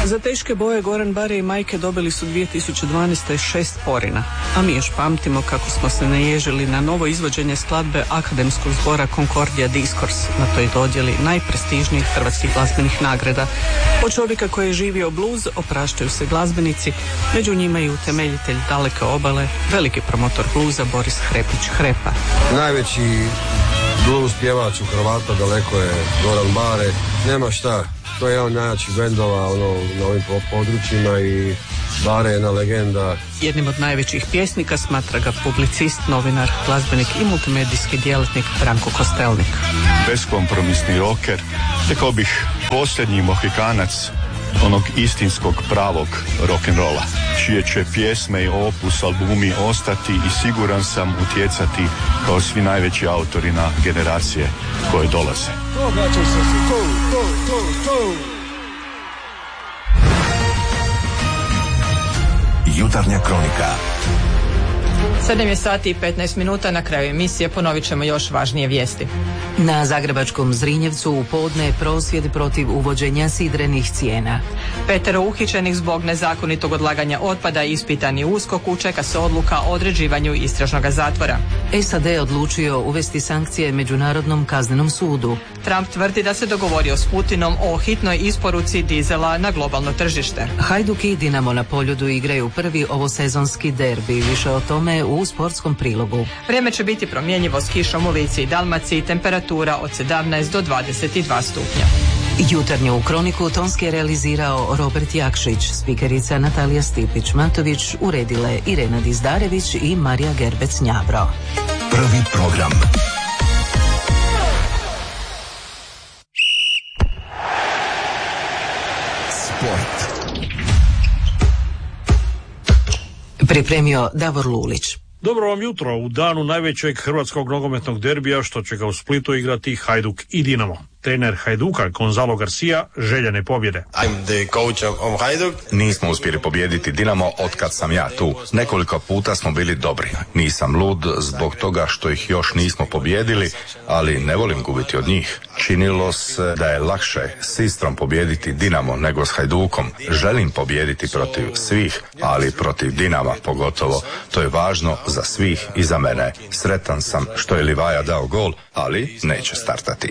Za teške boje Goran Bare i Majke dobili su 2012. 6 sporina, a mi još pamtimo kako smo se naježili na novo izvođenje skladbe akademskog zbora Concordia Discourse na toj dodjeli najprestižnijih hrvatskih glazbenih nagrada. Od čovjeka koji je živio bluz opraštaju se glazbenici, među njima i utemeljitelj Daleke obale, veliki promotor bluza Boris Hrepić Hrepa. Najveći blues pjevač u Hrvata daleko je Goran Bare, nema šta. To je jedan najjačih bendova na ovim područjima i Bare je jedna legenda. Jednim od najvećih pjesnika smatra ga publicist, novinar, glazbenik i multimedijski djelatnik Branko Kostelnik. Beskompromisni rocker, rekao bih posljednji mohikanac onog istinskog pravog rock'n'rolla, čije će pjesme i opus albumi ostati i siguran sam utjecati kao svi najveći autori na generacije koje dolaze. Jutarnja kronika. 7 je sati i 15 minuta, na kraju emisije ponovit ćemo još važnije vijesti. Na zagrebačkom Zrinjevcu u podne prosvjed protiv uvođenja sidrenih cijena. 5 uhićenih zbog nezakonitog odlaganja otpada ispitani u USKOK-u, čeka se odluka o određivanju istražnog zatvora. SAD odlučio uvesti sankcije Međunarodnom kaznenom sudu. Trump tvrdi da se dogovorio s Putinom o hitnoj isporuci dizela na globalno tržište. Hajduk i Dinamo na Poljudu igraju prvi ovosezonski derbi, više o tome u sportskom prilogu. Vrijeme će biti promjenjivo s kišom u Lici i Dalmaciji, temperatura od 17 do 22 stupnja. Jutarnju kroniku tonski je realizirao Robert Jakšić, spikerica Natalija Stipić-Matović, uredile Irena Dizdarević i Marija Gerbec-Njavro. Prvi program. Sport. Pripremio Davor Lulić. Dobro vam jutro u danu najvećeg hrvatskog nogometnog derbija što će ga u Splitu igrati Hajduk i Dinamo. Trener Hajduka, Gonzalo Garcia, željan je pobjede. Nismo uspjeli pobijediti Dinamo otkad sam ja tu. Nekoliko puta smo bili dobri. Nisam lud zbog toga što ih još nismo pobijedili, ali ne volim gubiti od njih. Činilo se da je lakše s Istrom pobijediti Dinamo nego s Hajdukom. Želim pobijediti protiv svih, ali protiv Dinama pogotovo. To je važno za svih i za mene. Sretan sam što je Livaja dao gol, ali neće startati.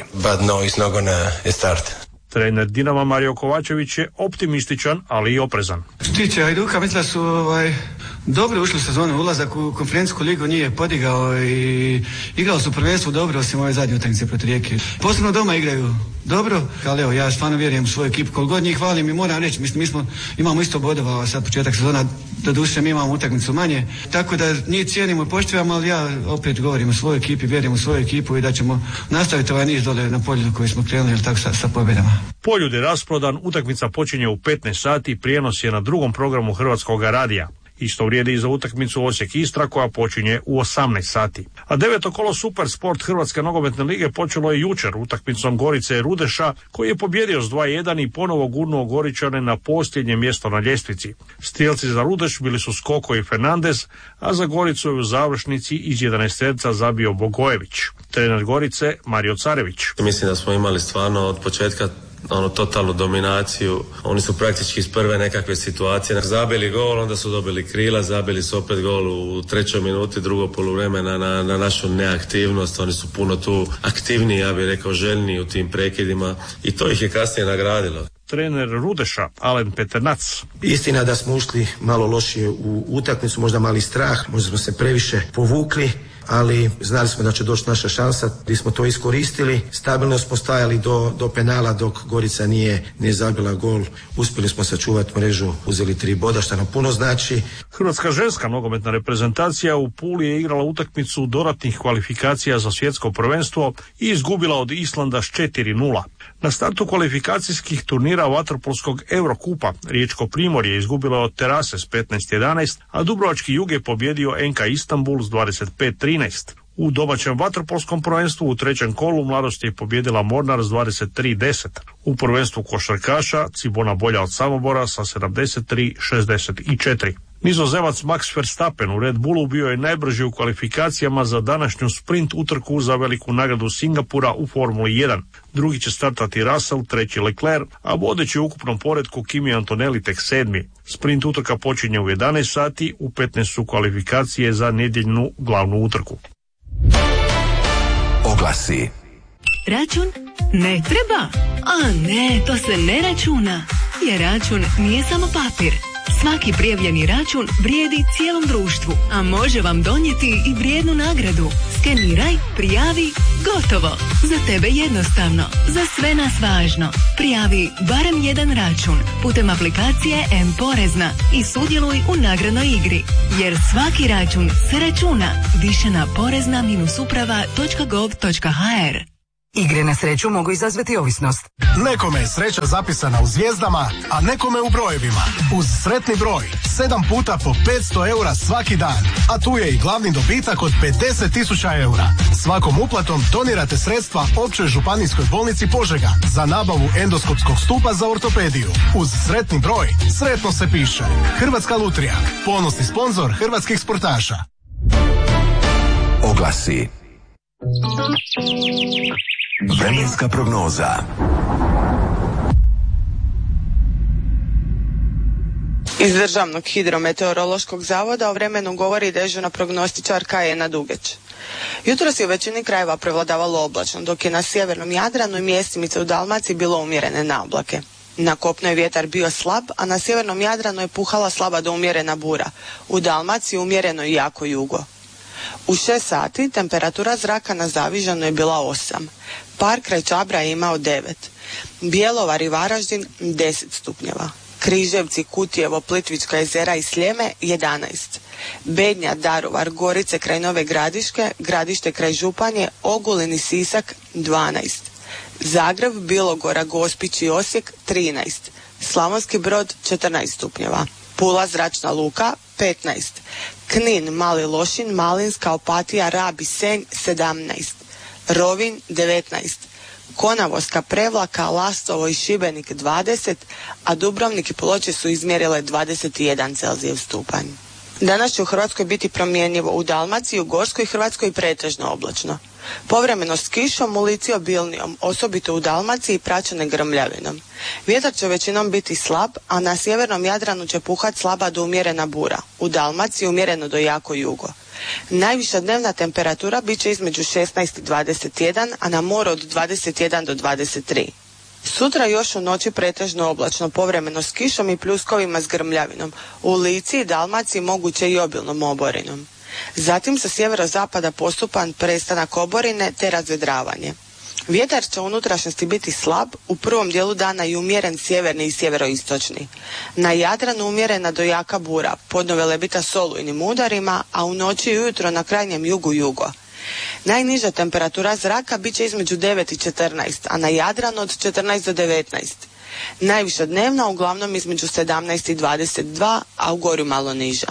Trener Dinama Mario Kovačević je optimističan, ali i oprezan. Što tiče Hajduka, mislim da su dobro ušli u sezonu, ulazak u konferencijsku ligu nije podigao i igrali su prvenstvo dobro, osim ove zadnje utakmice protiv Rijeke. Posebno doma igraju dobro, ali evo, ja stvarno vjerujem u svoju ekipu, koliko god njih hvalim i moram reći, mislim, imamo isto bodova, sad početak sezona, doduše mi imamo utakmicu manje, tako da njih cijenimo i poštivamo, ali ja opet govorim o svojoj ekipi, vjerujem u svoju ekipu i da ćemo nastaviti ovaj niz dole na Poljudu koji smo krenuli, ili tako sa pobjedama. Poljud je rasprodan, utakmica počinje u 15 sati, prijenos je na drugom programu Hrvatskog radija. Isto vrijedi i za utakmicu Osijek-Istra koja počinje u 18 sati. A 9. kolo Super Sport Hrvatske nogometne lige počelo je jučer utakmicom Gorice Rudeša koji je pobjedio s 2-1 i ponovo gurnuo Goričane na posljednje mjesto na ljestvici. Strijelci za Rudeš bili su Skoko i Fernandez, a za Goricu je u završnici iz 11 zabio Bogojević. Trener Gorice Mario Carević. Mislim da smo imali stvarno od početka totalnu dominaciju. Oni su praktički iz prve nekakve situacije zabili gol, onda su dobili krila, zabili su opet gol u 3. minuti drugo poluvremena na našu neaktivnost. Oni su puno tu aktivniji, ja bih rekao željni u tim prekidima i to ih je kasnije nagradilo. Trener Rudeša, Alen Peternac. Istina da smo ušli malo lošije u utakmicu, možda mali strah, možda smo se previše povukli, ali znali smo da će doći naša šansa, gdje smo to iskoristili. Stabilno smo stajali do penala dok Gorica nije zabila gol. Uspjeli smo sačuvati mrežu, uzeli 3 boda, što nam puno znači. Hrvatska ženska nogometna reprezentacija u Puli je igrala utakmicu dodatnih kvalifikacija za svjetsko prvenstvo i izgubila od Islanda s 4-0. Na startu kvalifikacijskih turnira vaterpolskog Eurokupa Riječko Primorje je izgubilo od Terase s 15-11, a Dubrovački Jug je pobjedio NK Istanbul s 25-13. U domaćem vaterpolskom prvenstvu u 3. kolu Mladost je pobjedila Mornar s 23-10. U prvenstvu košarkaša Cibona bolja od Samobora sa 73-64. Nizozemac Max Verstappen u Red Bullu bio je najbrži u kvalifikacijama za današnju sprint utrku za veliku nagradu Singapura u Formuli 1. Drugi će startati Russell, treći Leclerc, a vodeći u ukupnom poretku Kimi Antonelli tek 7. Sprint utrka počinje u 11 sati, u 15 su kvalifikacije za nedjeljnu glavnu utrku. Oglasi. Račun? Ne treba? A ne, to se ne računa. Jer račun nije samo papir. Svaki prijavljeni račun vrijedi cijelom društvu, a može vam donijeti i vrijednu nagradu. Skeniraj, prijavi, gotovo. Za tebe jednostavno, za sve nas važno. Prijavi barem jedan račun putem aplikacije M-Porezna i sudjeluj u nagradnoj igri. Jer svaki račun se računa. Više na porezna-uprava.gov.hr. Igre na sreću mogu izazvati ovisnost. Nekome je sreća zapisana u zvijezdama, a nekome u brojevima. Uz sretni broj, 7 puta po 500 eura svaki dan. A tu je i glavni dobitak od 50.000 eura. Svakom uplatom donirate sredstva Općoj županijskoj bolnici Požega za nabavu endoskopskog stupa za ortopediju. Uz sretni broj, sretno se piše. Hrvatska lutrija, ponosni sponzor hrvatskih sportaša. Oglasi. Vremenska prognoza. Iz Državnog hidrometeorološkog zavoda o vremenu govori dežurna prognostičarka Ena Dugeć. Jutros je u većini krajeva prevladavalo oblačno, dok je na sjevernom Jadranu i mjestimice u Dalmaciji bilo umjerene naoblake. Na kopnu je vjetar bio slab, a na sjevernom Jadranu je puhala slaba do umjerena bura. U Dalmaciji umjereno i jako jugo. U 6 sati temperatura zraka na Zavižanu je bila 8. Par kraj Čabra je imao 9. Bjelovar i Varaždin 10 stupnjeva. Križevci, Kutjevo, Plitvička jezera i Sljeme 11. Bednja, Daruvar, Gorice kraj Nove Gradiške, Gradište kraj Županje, Ogulin i Sisak 12. Zagreb, Bilogora, Gospić i Osijek 13. Slavonski Brod 14 stupnjeva. Pula, Zračna luka 15. Knin, Mali Lošin, Malinska, Opatija, Rab i Senj 17. Rovinj 19. Konavolska, Prevlaka, Lastovo i Šibenik 20, a Dubrovnik i Ploče su izmjerile 21 Celzijev stupanj. Danas će u Hrvatskoj biti promjenjivo, u Dalmaciji, u Gorskoj Hrvatskoj pretežno oblačno. Povremeno s kišom, u Lici obilnijom, osobito u Dalmaciji praćene grmljavinom. Vjetar će većinom biti slab, a na sjevernom Jadranu će puhati slaba do umjerena bura. U Dalmaciji umjereno do jako jugo. Najviša dnevna temperatura bit će između 16 i 21, a na moru od 21 do 23. Sutra još u noći pretežno oblačno, povremeno s kišom i pljuskovima s grmljavinom. U Lici i Dalmaciji moguće i obilnom oborinom. Zatim sa sjeverozapada postupan prestanak oborine te razvedravanje. Vjetar će u unutrašnjosti biti slab, u prvom dijelu dana i umjeren sjeverni i sjeveroistočni. Na Jadranu umjerena do jaka bura, podno Velebita s olujnim udarima, a u noći i ujutro na krajnjem jugu jugo. Najniža temperatura zraka bit će između 9 i 14, a na Jadranu od 14 do 19. Najviša dnevna uglavnom između 17 i 22, a u Gorju malo niža.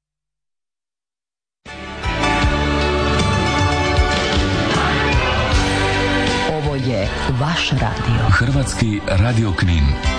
Ovo je vaš radio. Hrvatski radio Knin.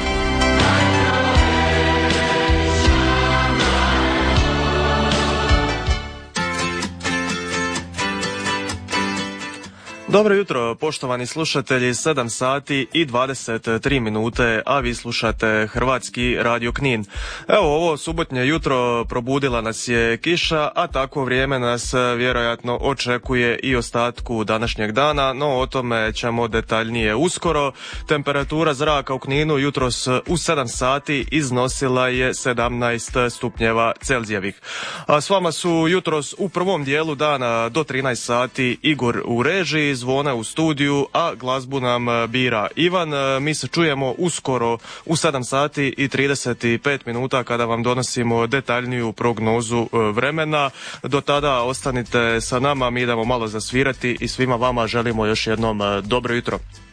Dobro jutro, poštovani slušatelji, 7 sati i 23 minute, a vi slušate Hrvatski radio Knin. Evo, ovo subotnje jutro probudila nas je kiša, a takvo vrijeme nas vjerojatno očekuje i ostatku današnjeg dana, no o tome ćemo detaljnije uskoro. Temperatura zraka u Kninu jutros u 7 sati iznosila je 17 stupnjeva Celzijevih. A s vama su jutros u prvom dijelu dana do 13 sati Igor u režiji, zvona u studiju, a glazbu nam bira Ivan. Mi se čujemo uskoro u 7 sati i 35 minuta kada vam donosimo detaljniju prognozu vremena. Do tada ostanite sa nama, mi idemo malo zasvirati i svima vama želimo još jednom dobro jutro.